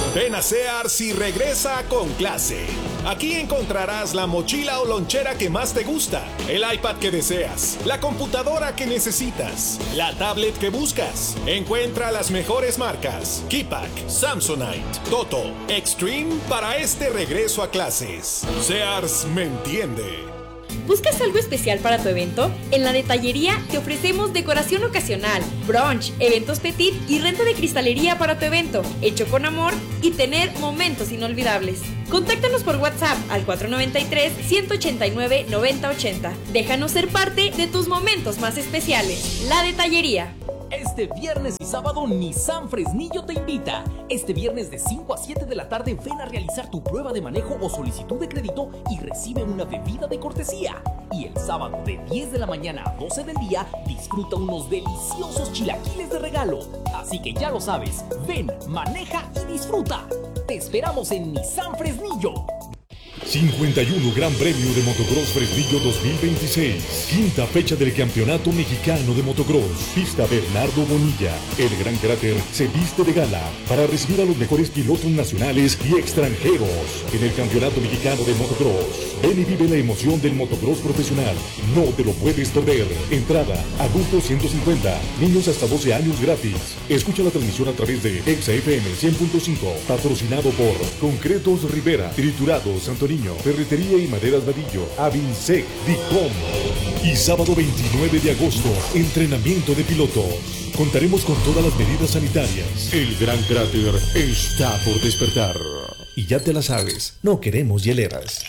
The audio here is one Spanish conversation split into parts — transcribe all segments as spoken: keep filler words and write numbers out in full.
Ven a Sears y regresa con clase. Aquí encontrarás la mochila o lonchera que más te gusta, el iPad que deseas, la computadora que necesitas, la tablet que buscas. Encuentra las mejores marcas: Keypack, Samsonite, Toto, Extreme para este regreso a clases. Sears me entiende. ¿Buscas algo especial para tu evento? En la detallería te ofrecemos decoración ocasional, brunch, eventos petit y renta de cristalería para tu evento, hecho con amor y tener momentos inolvidables. Contáctanos por WhatsApp al cuatro nueve tres, uno ocho nueve, nueve cero ocho cero. Déjanos ser parte de tus momentos más especiales. La detallería. Este viernes y sábado Nissan Fresnillo te invita. Este viernes de cinco a siete de la tarde ven a realizar tu prueba de manejo o solicitud de crédito y recibe una bebida de cortesía. Y el sábado de diez de la mañana a doce del día disfruta unos deliciosos chilaquiles de regalo. Así que ya lo sabes, ven, maneja y disfruta. Te esperamos en Nissan Fresnillo. cincuenta y uno Gran Premio de Motocross Fresnillo dos mil veintiséis. Quinta fecha del Campeonato Mexicano de Motocross. Pista Bernardo Bonilla. El Gran Cráter se viste de gala para recibir a los mejores pilotos nacionales y extranjeros en el Campeonato Mexicano de Motocross. Ven y vive la emoción del motocross profesional. No te lo puedes perder. Entrada, adultos ciento cincuenta, niños hasta doce años gratis. Escucha la transmisión a través de Exa F M cien punto cinco, patrocinado por Concretos Rivera, Triturados Santo Niño, Ferretería y Maderas Vadillo, Avinsec, Dicom. Y sábado veintinueve de agosto, entrenamiento de pilotos. Contaremos con todas las medidas sanitarias. El Gran Cráter está por despertar. Y ya te la sabes, no queremos hieleras.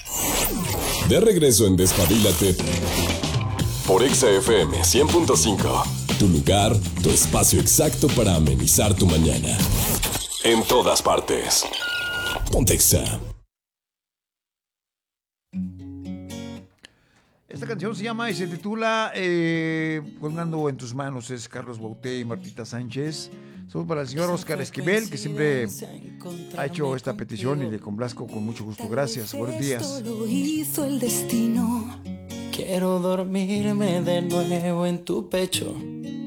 De regreso en Despabilate por Exa F M cien punto cinco. Tu lugar, tu espacio exacto para amenizar tu mañana. En todas partes. Ponte Exa. Esta canción se llama y se titula eh, Colgando en tus manos. Es Carlos Bauté y Martita Sánchez. Somos para el señor Oscar Esquivel, que siempre ha hecho esta petición, y le complazco con mucho gusto. Gracias, buenos días. Lo hizo el destino. Quiero dormirme de nuevo en tu pecho.